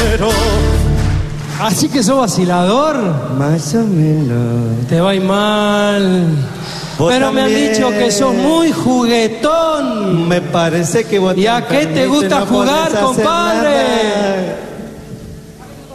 pero... Así que sos vacilador. Más o menos. Te va a ir mal. Vos Pero me han también. dicho que sos muy juguetón. Me parece que vos ¿Y a qué te gusta no jugar, podés hacer compadre? nada.